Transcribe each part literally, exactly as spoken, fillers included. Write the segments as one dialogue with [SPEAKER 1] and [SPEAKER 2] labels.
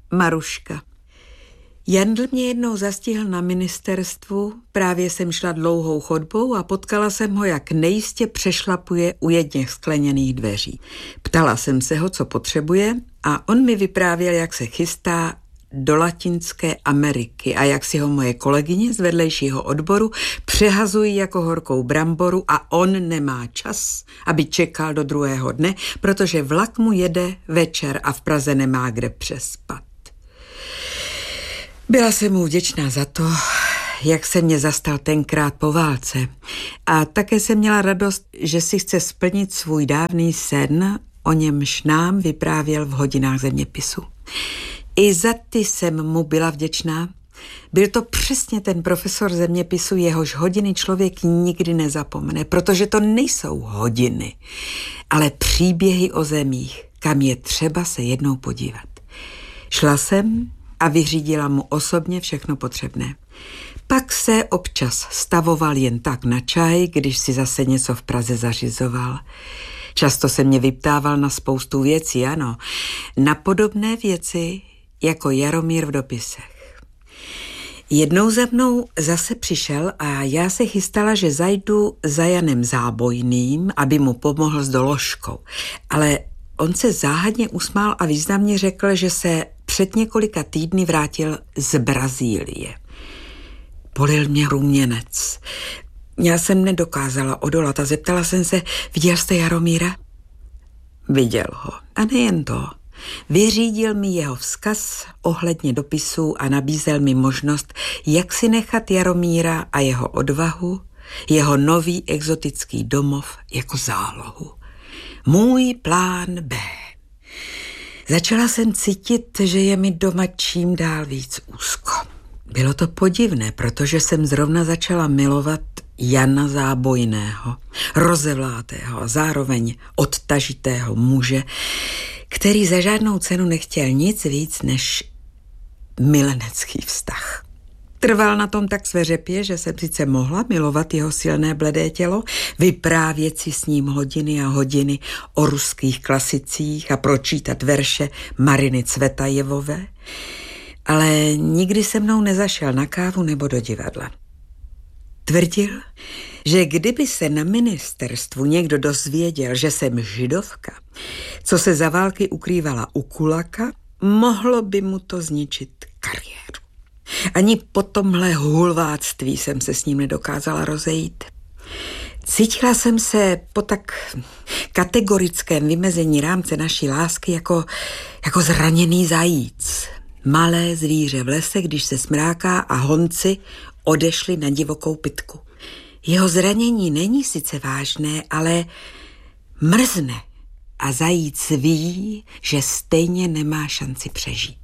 [SPEAKER 1] Maruška. Jandl mě jednou zastihl na ministerstvu, právě jsem šla dlouhou chodbou a potkala jsem ho, jak nejistě přešlapuje u jedněch skleněných dveří. Ptala jsem se ho, co potřebuje, a on mi vyprávěl, jak se chystá do Latinské Ameriky a jak si ho moje kolegyně z vedlejšího odboru přehazují jako horkou bramboru a on nemá čas, aby čekal do druhého dne, protože vlak mu jede večer a v Praze nemá kde přespat. Byla jsem mu vděčná za to, jak se mě zastal tenkrát po válce. A také jsem měla radost, že si chce splnit svůj dávný sen, o němž nám vyprávěl v hodinách zeměpisu. I za ty jsem mu byla vděčná. Byl to přesně ten profesor zeměpisu, jehož hodiny člověk nikdy nezapomene, protože to nejsou hodiny, ale příběhy o zemích, kam je třeba se jednou podívat. Šla jsem a vyřídila mu osobně všechno potřebné. Pak se občas stavoval jen tak na čaj, když si zase něco v Praze zařizoval. Často se mě vyptával na spoustu věcí, ano, na podobné věci jako Jaromír v dopisech. Jednou za mnou zase přišel a já se chystala, že zajdu za Janem Zábojným, aby mu pomohl s doložkou. Ale on se záhadně usmál a významně řekl, že se před několika týdny vrátil z Brazílie. Polil mě ruměnec. Já jsem nedokázala odolat a zeptala jsem se, viděl jste Jaromíra? Viděl ho. A nejen to. Vyřídil mi jeho vzkaz ohledně dopisů a nabízel mi možnost, jak si nechat Jaromíra a jeho odvahu, jeho nový exotický domov jako zálohu. Můj plán B. Začala jsem cítit, že je mi doma čím dál víc úzko. Bylo to podivné, protože jsem zrovna začala milovat Jana Zábojného, rozevlátého a zároveň odtažitého muže, který za žádnou cenu nechtěl nic víc než milenecký vztah. Trval na tom tak sveřepě, že jsem sice mohla milovat jeho silné bledé tělo, vyprávět si s ním hodiny a hodiny o ruských klasicích a pročítat verše Mariny Cvetajevové, ale nikdy se mnou nezašel na kávu nebo do divadla. Tvrdil, že kdyby se na ministerstvu někdo dozvěděl, že jsem židovka, co se za války ukrývala u Kulaka, mohlo by mu to zničit kariéru. Ani po tomhle hulváctví jsem se s ním nedokázala rozejít. Cítila jsem se po tak kategorickém vymezení rámce naší lásky jako, jako zraněný zajíc. Malé zvíře v lese, když se smráká a honci odešli na divokou pytku. Jeho zranění není sice vážné, ale mrzne a zajíc ví, že stejně nemá šanci přežít.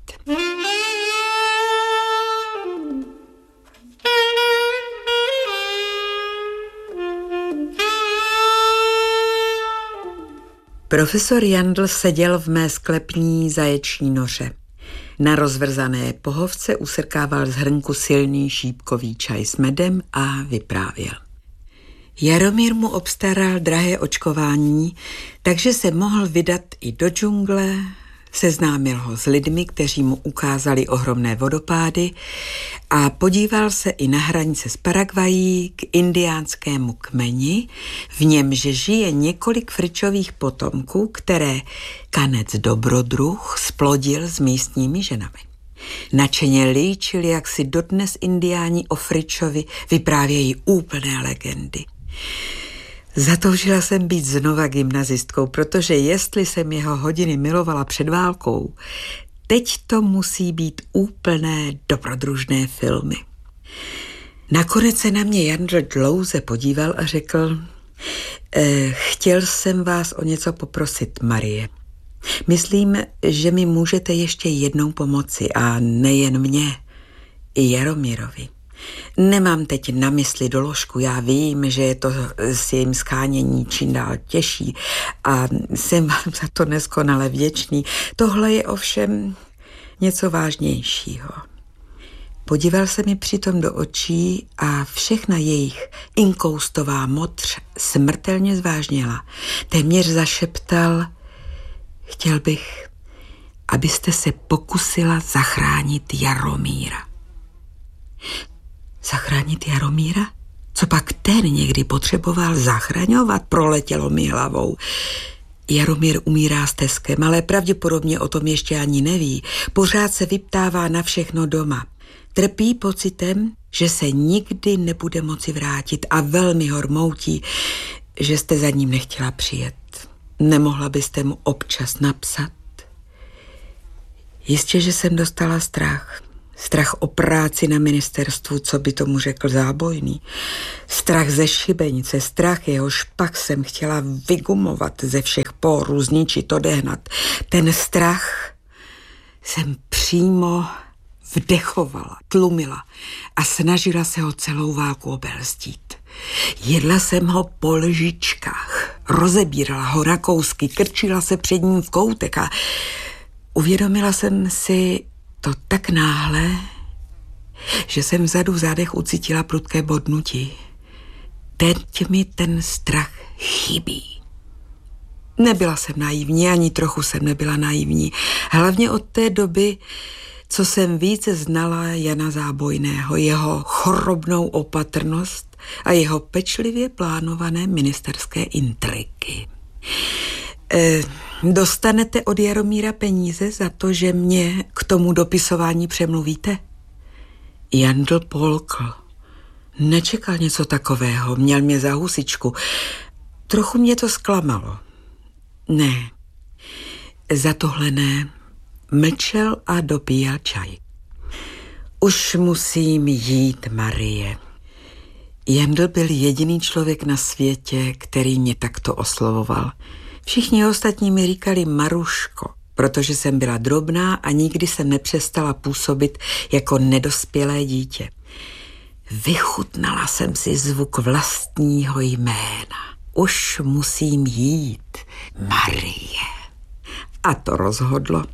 [SPEAKER 1] Profesor Jandl seděl v mé sklepní zaječní noře. Na rozvrzané pohovce usrkával z hrnku silný šípkový čaj s medem a vyprávěl. Jaromír mu obstaral drahé očkování, takže se mohl vydat i do džungle, seznámil ho s lidmi, kteří mu ukázali ohromné vodopády a podíval se i na hranice s Paraguají k indiánskému kmeni, v němž žije několik Fričových potomků, které Kanec Dobrodruh splodil s místními ženami. Načeně líčil, jak si dodnes indiáni o Fričovi vyprávějí úplné legendy. Zatoužila jsem být znova gymnazistkou, protože jestli jsem jeho hodiny milovala před válkou, teď to musí být úplné dobrodružné filmy. Nakonec se na mě Jandl dlouze podíval a řekl, e, chtěl jsem vás o něco poprosit, Marie. Myslím, že mi můžete ještě jednou pomoci a nejen mě, i Jaromírovi. Nemám teď na mysli doložku, já vím, že je to s jejím skánění čím dál těžší a jsem vám za to neskonale vděčný. Tohle je ovšem něco vážnějšího. Podíval se mi přitom do očí a všechna jejich inkoustová modř smrtelně zvážněla. Téměř zašeptal, chtěl bych, abyste se pokusila zachránit Jaromíra. Zachránit Jaromíra? Co pak ten někdy potřeboval zachraňovat, proletělo mi hlavou. Jaromír umírá s Teskem, ale pravděpodobně o tom ještě ani neví. Pořád se vyptává na všechno doma. Trpí pocitem, že se nikdy nebude moci vrátit a velmi ho rmoutí, že jste za ním nechtěla přijet. Nemohla byste mu občas napsat? Jistě, že jsem dostala strach. Strach o práci na ministerstvu, co by tomu řekl Zábojný. Strach ze šibenice, strach jehož pak jsem chtěla vygumovat ze všech porů, zničit, odehnat. Ten strach jsem přímo vdechovala, tlumila a snažila se ho celou válku obelstít. Jedla jsem ho po lžičkách, rozebírala ho na kousky, krčila se před ním v koutech a uvědomila jsem si to tak náhle, že jsem vzadu v zádech ucítila prudké bodnutí. Teď mi ten strach chybí. Nebyla jsem naivní, ani trochu jsem nebyla naivní. Hlavně od té doby, co jsem více znala Jana Zábojného, jeho chorobnou opatrnost a jeho pečlivě plánované ministerské intriky. E, dostanete od Jaromíra peníze za to, že mě k tomu dopisování přemluvíte? Jandl polkl. Nečekal něco takového, měl mě za husičku. Trochu mě to zklamalo. Ne, za tohle ne. Mlčel a dopíjel čaj. Už musím jít, Marie. Jandl byl jediný člověk na světě, který mě takto oslovoval. Všichni ostatní mi říkali Maruško, protože jsem byla drobná a nikdy jsem nepřestala působit jako nedospělé dítě. Vychutnala jsem si zvuk vlastního jména. Už musím jít, Marie. A to rozhodlo.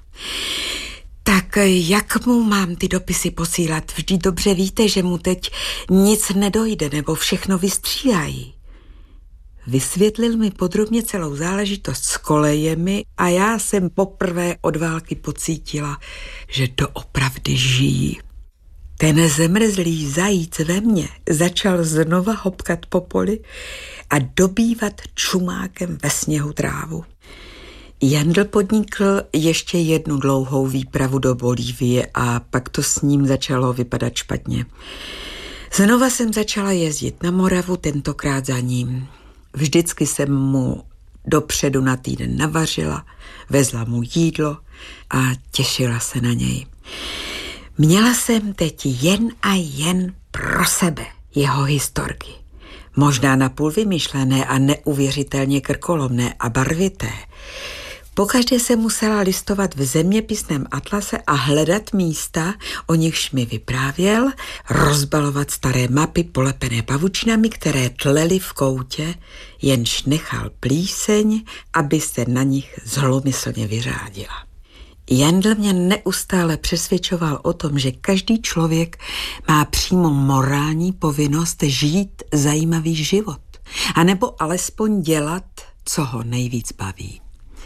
[SPEAKER 1] Tak jak mu mám ty dopisy posílat? Vždyť dobře víte, že mu teď nic nedojde, nebo všechno vystříhají. Vysvětlil mi podrobně celou záležitost s kolejemi a já jsem poprvé od války pocítila, že doopravdy žijí. Ten zemrzlý zajíc ve mně začal znova hopkat po poli a dobývat čumákem ve sněhu trávu. Jandl podnikl ještě jednu dlouhou výpravu do Bolívie a pak to s ním začalo vypadat špatně. Znova jsem začala jezdit na Moravu, tentokrát za ním. Vždycky jsem mu dopředu na týden navařila, vezla mu jídlo a těšila se na něj. Měla jsem teď jen a jen pro sebe jeho historky. Možná napůl vymyšlené a neuvěřitelně krkolomné a barvité. Pokaždé jsem musela listovat v zeměpisném atlase a hledat místa, o nichž mi vyprávěl, rozbalovat staré mapy polepené pavučinami, které tlely v koutě, jenž nechal plíseň, aby se na nich zlomyslně vyřádila. Jandl mě neustále přesvědčoval o tom, že každý člověk má přímo morální povinnost žít zajímavý život, anebo alespoň dělat, co ho nejvíc baví.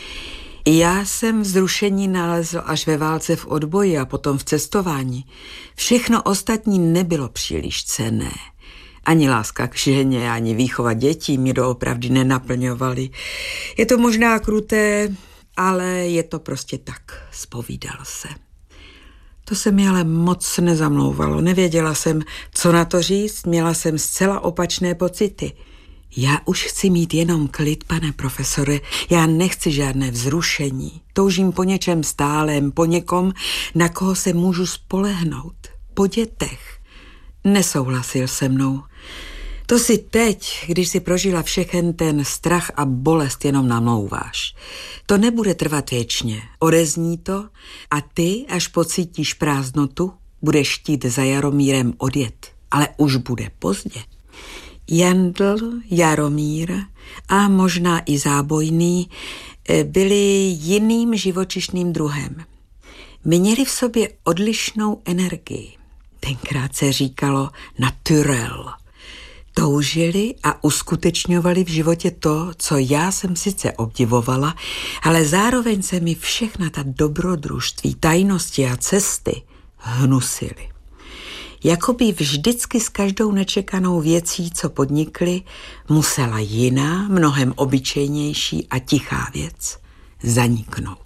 [SPEAKER 1] Já jsem vzrušení nalezl až ve válce v odboji a potom v cestování. Všechno ostatní nebylo příliš cenné. Ani láska k ženě, ani výchova dětí mě doopravdy nenaplňovaly. Je to možná kruté, ale je to prostě tak, zpovídal se. To se mi ale moc nezamlouvalo. Nevěděla jsem, co na to říct, měla jsem zcela opačné pocity. Já už chci mít jenom klid, pane profesore, já nechci žádné vzrušení. Toužím po něčem stálem, po někom, na koho se můžu spolehnout. Po dětech. Nesouhlasil se mnou. To si teď, když si prožila všechen ten strach a bolest, jenom namlouváš. To nebude trvat věčně. Odezní to a ty, až pocítíš prázdnotu, budeš chtít za Jaromírem odjet. Ale už bude pozdě. Jandl, Jaromír a možná i Zábojný byli jiným živočišným druhem. Měli v sobě odlišnou energii. Tenkrát se říkalo naturel. toužili a uskutečňovali v životě to, co já jsem sice obdivovala, ale zároveň se mi všechna ta dobrodružství, tajnosti a cesty hnusily. Jakoby vždycky s každou nečekanou věcí, co podnikli, musela jiná, mnohem obyčejnější a tichá věc zaniknout.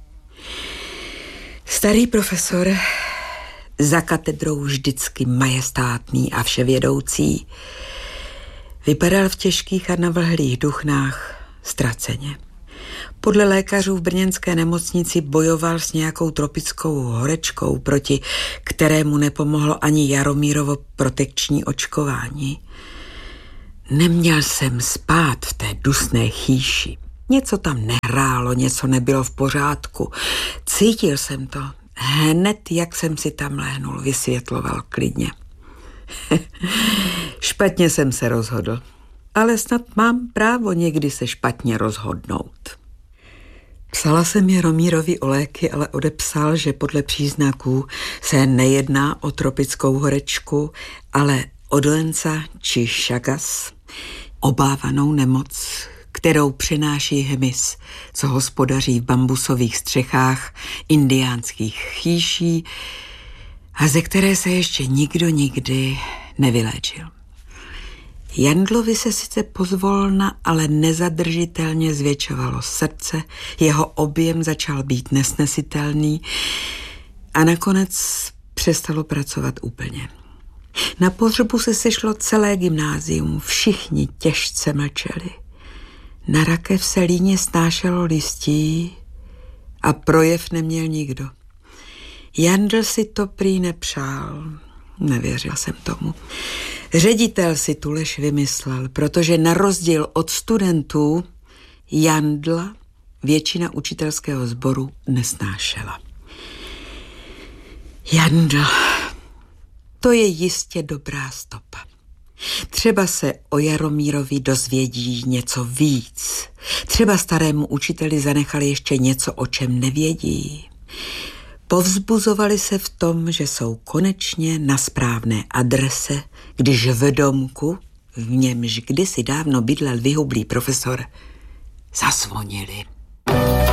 [SPEAKER 1] Starý profesor, za katedrou vždycky majestátný a vševědoucí, vypadal v těžkých a navlhlých duchnách ztraceně. Podle lékařů v brněnské nemocnici bojoval s nějakou tropickou horečkou, proti kterému nepomohlo ani Jaromírovo protekční očkování. Neměl jsem spát v té dusné chýši. Něco tam nehrálo, něco nebylo v pořádku. Cítil jsem to. Hned, jak jsem si tam lehnul, vysvětloval klidně. Špatně jsem se rozhodl. Ale snad mám právo někdy se špatně rozhodnout. Psala jsem Jaromírovi o léky, ale odepsal, že podle příznaků se nejedná o tropickou horečku, ale o doenca či šagas, obávanou nemoc, kterou přináší hmyz, co hospodaří v bambusových střechách indiánských chýší a ze které se ještě nikdo nikdy nevyléčil. Jandlovi se sice pozvolna, ale nezadržitelně zvětšovalo srdce, jeho objem začal být nesnesitelný a nakonec přestalo pracovat úplně. Na pohřbu se sešlo celé gymnázium, všichni těžce mlčeli. Na rakev se líně snášelo listí a projev neměl nikdo. Jandl si to prý nepřál. Nevěřil jsem tomu. Ředitel si tu lež vymyslel, protože na rozdíl od studentů Jandla většina učitelského sboru nesnášela. Jandl, to je jistě dobrá stopa. Třeba se o Jaromírovi dozvědí něco víc. Třeba starému učiteli zanechali ještě něco, o čem nevědí. Povzbuzovali se v tom, že jsou konečně na správné adrese, když v domku, v němž kdysi dávno bydlel vyhublý profesor, zazvonili.